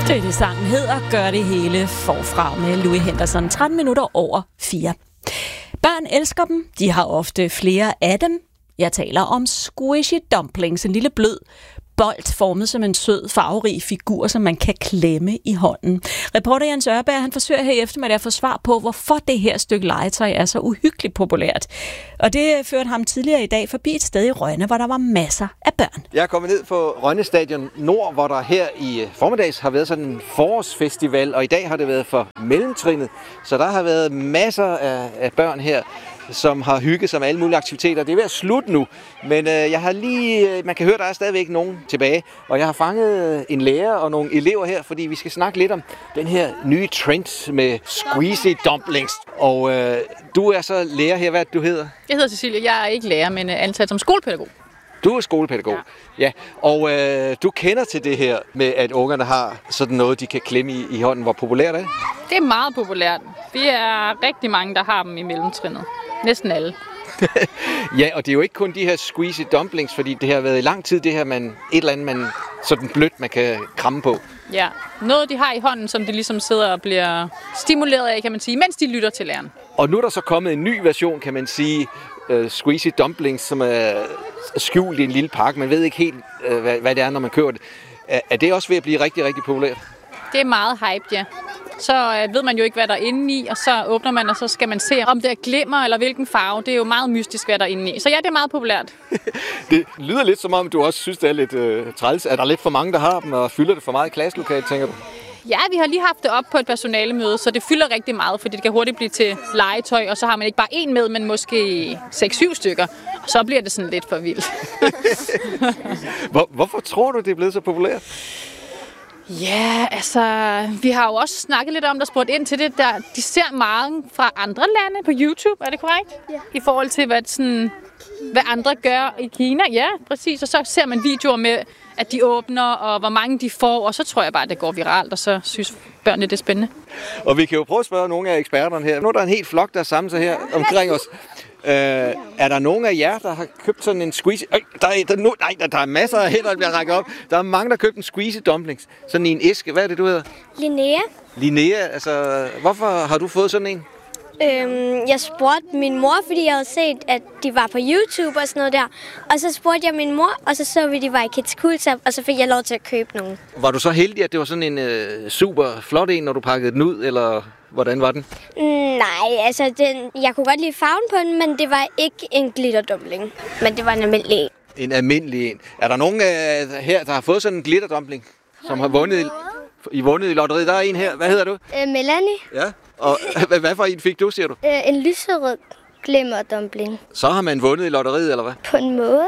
Det er det, sangen hedder. Gør det hele forfra med Louis Henderson. 13 minutter over 4. Børn elsker dem. De har ofte flere af dem. Jeg taler om squishy dumplings. En lille blød bold formet som en sød, farverig figur, som man kan klemme i hånden. Reporter Jens Ørberg, han forsøger her i eftermiddag at få svar på, hvorfor det her stykke legetøj er så uhyggeligt populært. Og det førte ham tidligere i dag forbi et sted i Rønne, hvor der var masser af børn. Jeg er kommet ned på Rønne Stadion Nord, hvor der her i formiddags har været sådan en forårsfestival, og i dag har det været for mellemtrinnet. Så der har været masser af børn her, som har hygget sig med alle mulige aktiviteter. Det er ved at slutte nu, men jeg har man kan høre, der er stadigvæk nogen tilbage. Og jeg har fanget en lærer og nogle elever her, fordi vi skal snakke lidt om den her nye trend med squeezy dumplings. Og du er så lærer her. Hvad er det, du hedder? Jeg hedder Cecilie. Jeg er ikke lærer, men ansat som skolepædagog. Du er skolepædagog, ja. Og du kender til det her med, at ungerne har sådan noget, de kan klemme i hånden. Hvor populært er det? Det er meget populært. Vi er rigtig mange, der har dem i mellemtrinnet. Næsten alle. Ja, og det er jo ikke kun de her squeezy dumplings, fordi det har været i lang tid det her, et eller andet, man sådan blødt, man kan kramme på. Ja, noget de har i hånden, som de ligesom sidder og bliver stimuleret af, kan man sige, mens de lytter til læreren. Og nu er der så kommet en ny version, kan man sige, squeezy dumplings, som er skjult i en lille pakke. Man ved ikke helt, hvad det er, når man køber det. Er det også ved at blive rigtig, rigtig populært? Det er meget hype, ja. Så ved man jo ikke, hvad der er inde i, og så åbner man, og så skal man se, om det er glimmer eller hvilken farve. Det er jo meget mystisk, hvad der er inde i. Så ja, det er meget populært. Det lyder lidt som om, du også synes, det er lidt træls. Er der lidt for mange, der har dem, og fylder det for meget i klasselokalet, tænker du? Ja, vi har lige haft det op på et personalemøde, så det fylder rigtig meget, fordi det kan hurtigt blive til legetøj, og så har man ikke bare én med, men måske 6-7 stykker, og så bliver det sådan lidt for vildt. Hvorfor tror du, det er blevet så populært? Ja, altså, vi har jo også snakket lidt om, der spurgt ind til det, de ser mange fra andre lande på YouTube, er det korrekt? Ja. I forhold til, hvad andre gør i Kina, ja, præcis, og så ser man videoer med, at de åbner, og hvor mange de får, og så tror jeg bare, at det går viralt, og så synes børnene, det er spændende. Og vi kan jo prøve at spørge nogle af eksperterne her. Nu er der en helt flok, der er samlet sig her omkring os. Er der nogen af jer, der har købt sådan en squeezy... Der er masser af hænder, der bliver rækket op. Der er mange, der har købt en squeezy dumplings. Sådan i en æske. Hvad er det, du hedder? Linnea. Linnea, altså, hvorfor har du fået sådan en? Jeg spurgte min mor, fordi jeg havde set, at de var på YouTube og sådan noget der. Og så spurgte jeg min mor, og så vi, de var i Kids Cool Shop, og så fik jeg lov til at købe nogen. Var du så heldig, at det var sådan en super flot en, når du pakkede den ud, eller hvordan var den? Nej, altså jeg kunne godt lide farven på den, men det var ikke en glitterdumpling. Men det var en almindelig en. En almindelig en. Er der nogen her, der har fået sådan en glitterdumpling, som har vundet i lotteriet? Der er en her. Hvad hedder du? Melanie. Ja. Og hvad for en fik du, siger du? En lyserød glimmerdumpling. Så har man vundet i lotteriet, eller hvad? På en måde.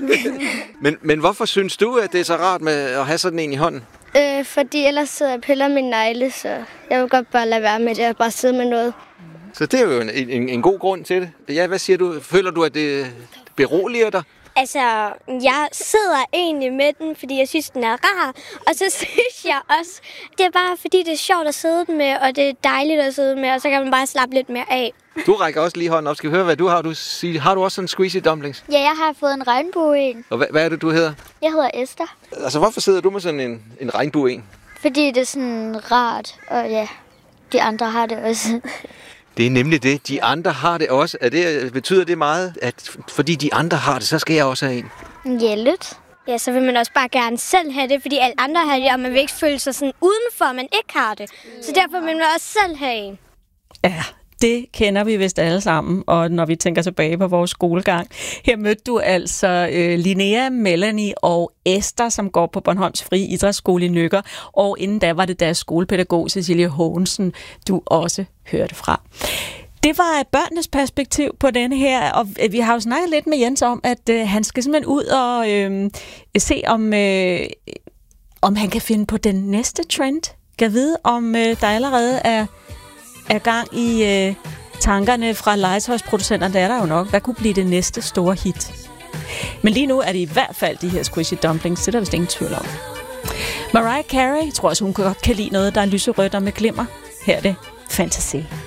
men hvorfor synes du, at det er så rart med at have sådan en i hånden? Fordi ellers sidder jeg og piller min negle, så jeg vil godt bare lade være med det og bare sidde med noget. Så det er jo en god grund til det. Ja, hvad siger du? Føler du, at det beroliger dig? Altså, jeg sidder egentlig med den, fordi jeg synes, den er rar. Og så synes jeg også, det er bare fordi, det er sjovt at sidde med, og det er dejligt at sidde med, og så kan man bare slappe lidt mere af. Du rækker også lige hånden op. Skal vi høre, hvad du har? Har du også sådan en squeezy dumplings? Ja, jeg har fået en regnbue-en. Og hvad er det, du hedder? Jeg hedder Esther. Altså, hvorfor sidder du med sådan en regnbue-en? Fordi det er sådan rart, og ja, de andre har det også. Det er nemlig det. De andre har det også. Betyder det meget, at fordi de andre har det, så skal jeg også have en? Ja, lidt. Ja, så vil man også bare gerne selv have det, fordi alle andre har det, og man vil ikke føle sig sådan udenfor, at man ikke har det. Så derfor vil man også selv have en. Ja, det kender vi vist alle sammen, og når vi tænker tilbage på vores skolegang. Her mødte du altså Linnea, Melanie og Esther, som går på Bornholms Frie Idrætsskole i Nøkker, og inden da var det deres skolepædagog Cecilie Haagensen, du også hørte fra. Det var børnenes perspektiv på denne her, og vi har jo snakket lidt med Jens om, at han skal simpelthen ud og se, om han kan finde på den næste trend. Kan vide, om der allerede er gang i tankerne fra legetøjsproducenterne. Det er der jo nok. Hvad kunne blive det næste store hit? Men lige nu er det i hvert fald de her squishy dumplings, det er der vist ingen tvivl om. Mariah Carey, tror også, hun godt kan lide noget, der er lyserødt og med glimmer. Her er det Fantasy.